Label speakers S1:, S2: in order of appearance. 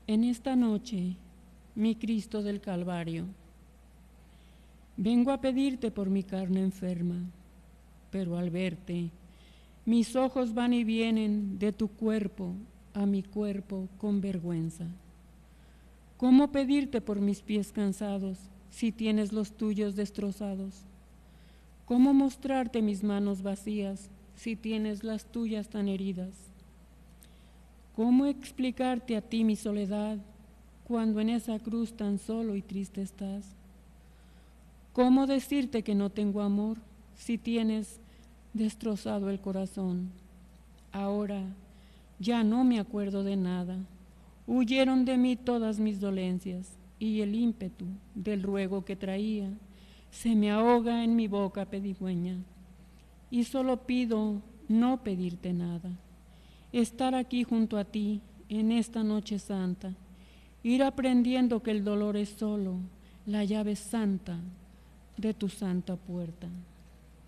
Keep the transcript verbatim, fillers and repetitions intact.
S1: En esta noche, mi Cristo del Calvario, vengo a pedirte por mi carne enferma, pero al verte, mis ojos van y vienen de tu cuerpo a mi cuerpo con vergüenza. ¿Cómo pedirte por mis pies cansados si tienes los tuyos destrozados? ¿Cómo mostrarte mis manos vacías si tienes las tuyas tan heridas? ¿Cómo explicarte a ti mi soledad cuando en esa cruz tan solo y triste estás? ¿Cómo decirte que no tengo amor si tienes destrozado el corazón? Ahora ya no me acuerdo de nada. Huyeron de mí todas mis dolencias y el ímpetu del ruego que traía se me ahoga en mi boca pedigüeña. Y solo pido no pedirte nada, estar aquí junto a ti en esta noche santa, ir aprendiendo que el dolor es solo la llave santa de tu santa puerta.